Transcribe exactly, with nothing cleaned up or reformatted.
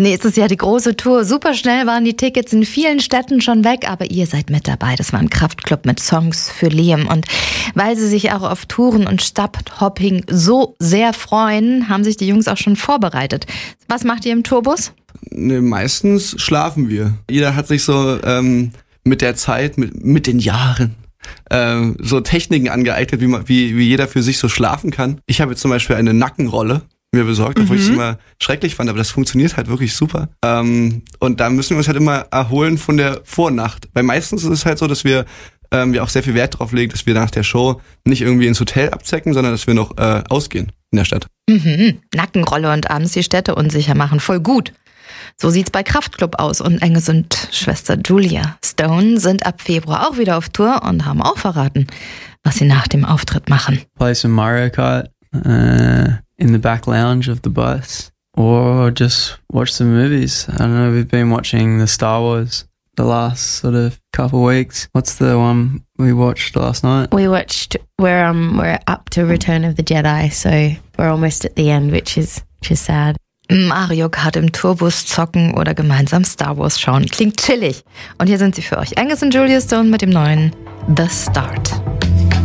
Nächstes Jahr die große Tour. Super schnell waren die Tickets in vielen Städten schon weg, aber ihr seid mit dabei. Das war ein Kraftklub mit Songs für Liam. Und weil sie sich auch auf Touren und Stadthopping so sehr freuen, haben sich die Jungs auch schon vorbereitet. Was macht ihr im Tourbus? Ne, meistens schlafen wir. Jeder hat sich so ähm, mit der Zeit, mit, mit den Jahren, ähm, so Techniken angeeignet, wie, man, wie, wie jeder für sich so schlafen kann. Ich habe jetzt zum Beispiel eine Nackenrolle mir besorgt, obwohl mhm. ich es immer schrecklich fand, aber das funktioniert halt wirklich super. Ähm, und da müssen wir uns halt immer erholen von der Vornacht. Weil meistens ist es halt so, dass wir, ähm, wir auch sehr viel Wert drauf legen, dass wir nach der Show nicht irgendwie ins Hotel abzecken, sondern dass wir noch äh, ausgehen in der Stadt. Mhm. Nackenrolle und abends die Städte unsicher machen, voll gut. So sieht's bei Kraftklub aus und Angus und Schwester Julia Stone sind ab Februar auch wieder auf Tour und haben auch verraten, was sie nach dem Auftritt machen. Play some Mario Kart uh, in the back lounge of the bus or just watch some movies. I don't know, we've been watching the Star Wars the last sort of couple weeks. What's the one we watched last night? We watched, we're, um, we're up to Return of the Jedi, so we're almost at the end, which is, which is sad. Mario Kart im Tourbus zocken oder gemeinsam Star Wars schauen. Klingt chillig. Und hier sind sie für euch. Angus und Julia Stone mit dem neuen The Start.